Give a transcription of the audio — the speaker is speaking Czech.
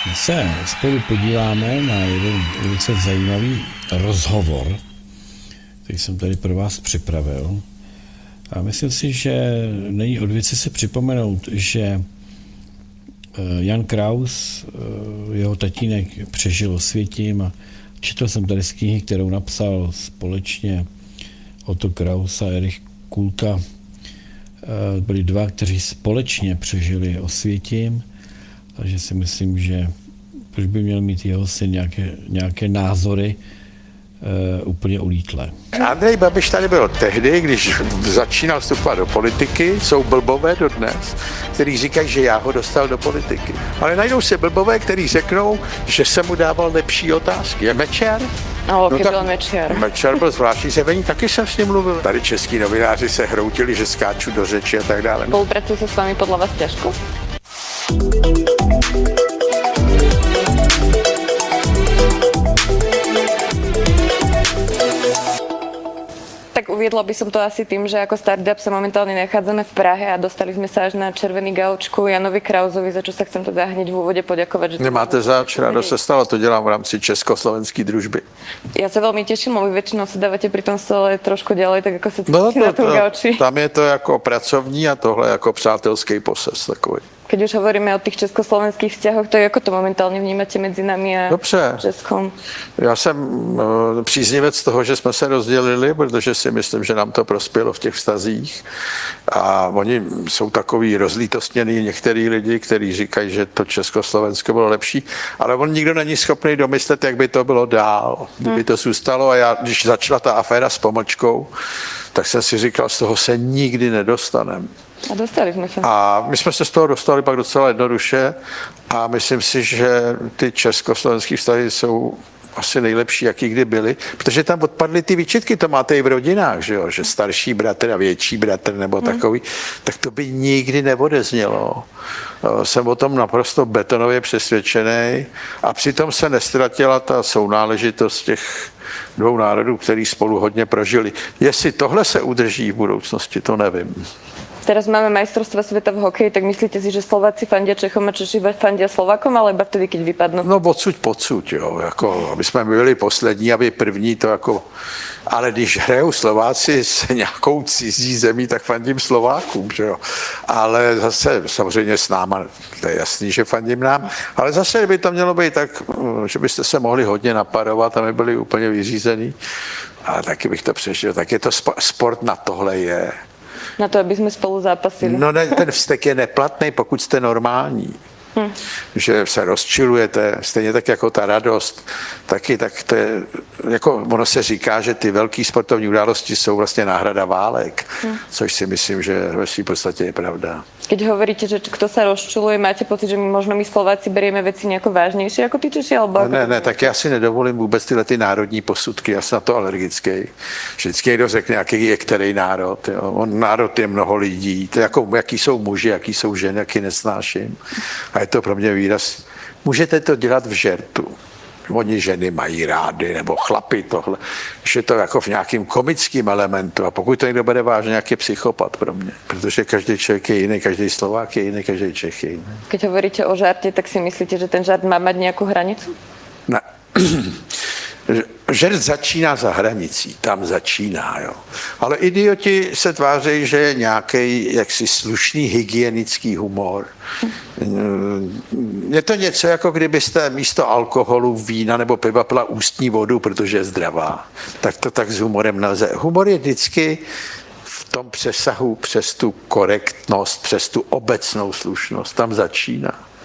My se spolu podíváme na jeden velice zajímavý rozhovor, který jsem tady pro vás připravil. A myslím si, že není od věci si připomenout, že Jan Kraus, jeho tatínek, přežil Osvětim a četl jsem tady z knihy, kterou napsal společně Otto Kraus a Erich Kulka. Byli dva, kteří společně přežili Osvětim, takže si myslím, že proč by měl mít jeho syn nějaké názory úplně ulítlé. Andrej Babiš tady byl tehdy, když začínal vstupovat do politiky, jsou blbové dodnes, kteří říkají, že já ho dostal do politiky. Ale najdou se blbové, kteří řeknou, že jsem mu dával lepší otázky. Je Mečiar? No, byl Mečiar. Mečiar byl zvláštní zjevení, taky jsem s ním mluvil. Tady český novináři se hroutili, že skáču do řeči a tak dále. Spolupracuje se s vámi podle vás těžko? Tak uviedla by som to asi tým, že ako startup sa momentálne nachádzame v Prahe a dostali sme sa až na červený gaučku Janovi Krausovi, za čo sa chcem teda hneď v úvode poďakovať. Že nemáte zač, rádo se stalo, to dělám v rámci československé družby. Ja sa veľmi teším, lebo vy väčšinou si dávate pri tom stole trošku ďalej, tak ako sa cítite na tom gauči. Tam je to jako pracovní a tohle jako přátelský posaz takový. Keď už hovoríme o tých československých vzťahoch, tak ako to momentálne vnímate medzi nami a Českom? Já jsem příznivec toho, že jsme se rozdělili, protože si myslím, že nám to prospělo v těch vztazích. A oni jsou takový rozlítostněný některý lidi, kteří říkají, že to Československo bylo lepší, ale on nikdo není schopný domyslet, jak by to bylo dál, kdyby to zůstalo. A já, když začala ta aféra s Pomlčkou, tak jsem si říkal, z toho se nikdy nedostaneme. A dostali jsme se. A my jsme se z toho dostali pak docela jednoduše a myslím si, že ty československé vztahy jsou asi nejlepší, jaký kdy byly, protože tam odpadly ty výčitky, to máte i v rodinách, že jo, že starší bratr a větší bratr nebo takový, tak to by nikdy neodeznělo. Jsem o tom naprosto betonově přesvědčený a přitom se nestratila ta sounáležitost těch dvou národů, který spolu hodně prožili. Jestli tohle se udrží v budoucnosti, to nevím. Teraz máme majstrovstva sveta v hokeji, tak myslíte si, že Slováci fandia Čechom a Češi fandia Slovákom, ale iba vtedy, keď vypadnú? No odsud pocud, jo, jako, aby jsme byli poslední, aby první, to jako, ale když hrajou Slováci s nějakou cizí zemí, tak fandím Slovákům, že jo, ale zase samozřejmě s náma, to je jasný, že fandím nám, ale zase by to mělo být tak, že byste se mohli hodně napadovat a my byli úplně vyřízený a taky bych to přešel, tak je to sport na tohle je. Na to, aby jsme spolu zápasili. No ne, ten vztek je neplatný, pokud jste normální. Že se rozčilujete, stejně tak jako ta radost, taky, tak to je, jako ono se říká, že ty velké sportovní události jsou vlastně náhrada válek, což si myslím, že ve své podstatě je pravda. Keď hovoríte, že kto sa rozčuluje, máte pocit, že možno my Slováci berieme veci nejako vážnejšie ako tí Češi? Alebo ne, tak já si nedovolím vůbec tyhle ty národní posudky, já jsem na to alergický. Vždycky někdo řekne, jaký je který národ. Jo. Národ je mnoho lidí, to jako, jaký jsou muži, jaký jsou ženy, jaký nesnáším. A je to pro mě výraz. Můžete to dělat v žertu. Oni ženy mají rády, nebo chlapi tohle. Že je to jako v nějakým komickým elementu. A pokud to někdo bude vážně, jak je psychopat pro mě. Protože každý člověk je jiný, každý Slovák je jiný, každý Čech je jiný. Keď hovoríte o žarte, tak si myslíte, že ten žart má mať nějakou hranicu? Ne. Žert začíná za hranicí, tam začíná, jo. Ale idioti se tváří, že je nějaký jaksi slušný hygienický humor. Je to něco, jako kdybyste místo alkoholu, vína nebo piva pila ústní vodu, protože je zdravá. Tak to tak s humorem nelze. Humor je vždycky v tom přesahu přes tu korektnost, přes tu obecnou slušnost. Tam začíná.